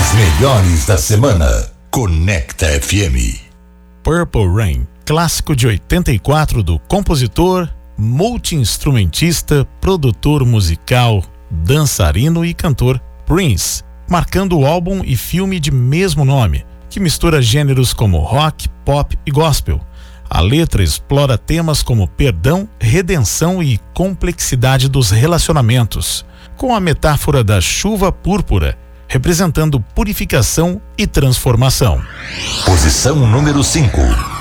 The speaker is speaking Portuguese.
As melhores da semana. Conecta FM. Purple Rain, clássico de 84 do compositor, multi-instrumentista, produtor musical, dançarino e cantor Prince, marcando o álbum e filme de mesmo nome, que mistura gêneros como rock, pop e gospel. A letra explora temas como perdão, redenção e complexidade dos relacionamentos, com a metáfora da chuva púrpura, representando purificação e transformação. Posição número 5.